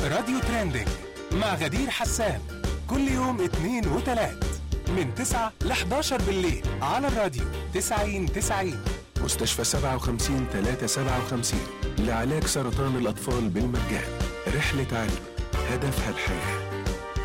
راديو ترندنج مع غدير حسان كل يوم اثنين وثلاث من 9 ل 11 بالليل على الراديو 90-90. مستشفى 57-357 لعلاج سرطان الأطفال بالمجان. رحلة علم هدفها الحياة.